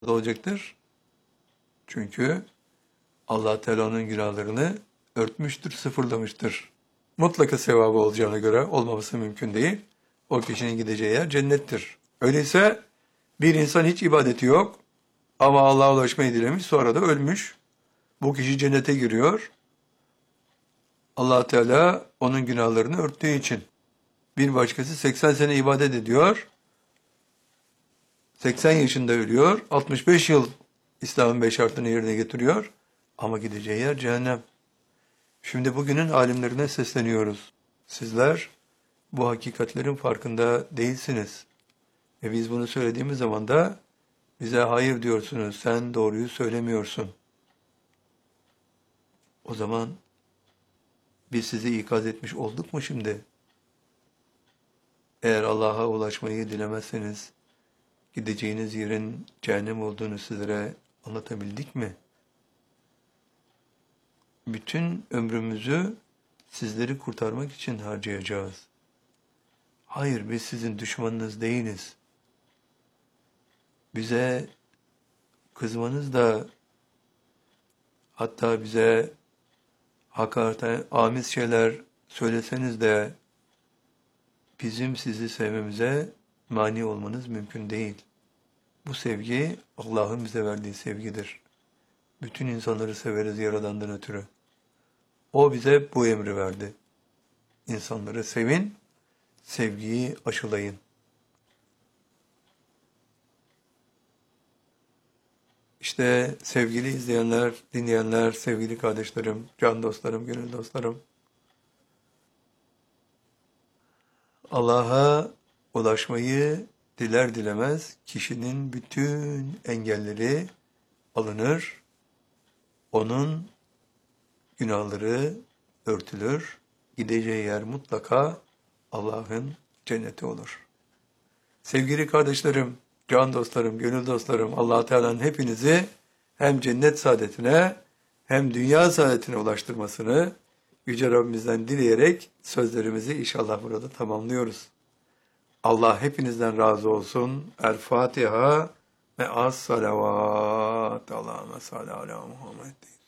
olacaktır. Çünkü Allah Teala onun günahlarını örtmüştür, sıfırlamıştır. Mutlaka sevabı olacağına göre olmaması mümkün değil. O kişinin gideceği yer cennettir. Öyleyse bir insan hiç ibadeti yok ama Allah'a ulaşmayı dilemiş, sonra da ölmüş. Bu kişi cennete giriyor. Allah Teala onun günahlarını örttüğü için. Bir başkası 80 sene ibadet ediyor. 80 yaşında ölüyor. 65 yıl İslam'ın 5 şartını yerine getiriyor. Ama gideceği yer cehennem. Şimdi bugünün alimlerine sesleniyoruz. Sizler bu hakikatlerin farkında değilsiniz. Ve biz bunu söylediğimiz zaman da bize hayır diyorsunuz, sen doğruyu söylemiyorsun. O zaman biz sizi ikaz etmiş olduk mu şimdi? Eğer Allah'a ulaşmayı dilemezseniz, gideceğiniz yerin cehennem olduğunu sizlere anlatabildik mi? Bütün ömrümüzü sizleri kurtarmak için harcayacağız. Hayır, biz sizin düşmanınız değiliz. Bize kızmanız da, hatta bize hakarete amiz şeyler söyleseniz de bizim sizi sevmemize mani olmanız mümkün değil. Bu sevgi Allah'ın bize verdiği sevgidir. Bütün insanları severiz Yaradan'dan ötürü. O bize bu emri verdi. İnsanları sevin, sevgiyi aşılayın. İşte sevgili izleyenler, dinleyenler, sevgili kardeşlerim, can dostlarım, gönül dostlarım. Allah'a ulaşmayı diler dilemez kişinin bütün engelleri alınır. Onun günahları örtülür. Gideceği yer mutlaka Allah'ın cenneti olur. Sevgili kardeşlerim, can dostlarım, gönül dostlarım, Allah Teala'nın hepinizi hem cennet saadetine hem dünya saadetine ulaştırmasını Yüce Rabbimizden dileyerek sözlerimizi inşallah burada tamamlıyoruz. Allah hepinizden razı olsun. El Fatiha ve as salavat. Allahümme salli ala Muhammed.